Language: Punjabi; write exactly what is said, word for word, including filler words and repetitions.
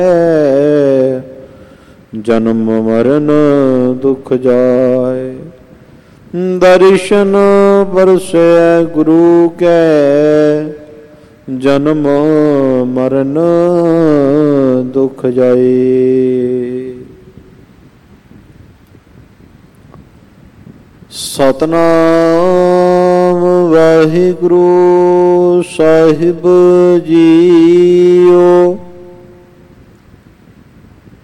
ਜਨਮ ਮਰਨ ਦੁਖ ਜਾਏ। ਦਰਸ਼ਨ ਪਰਸੈ ਗੁਰੂ ਕੈ ਜਨਮ ਮਰਨ ਦੁਖ ਜਾਏ। ਸਤਨਾਮ ਵਾਹਿਗੁਰੂ ਸਾਹਿਬ ਜੀਓ।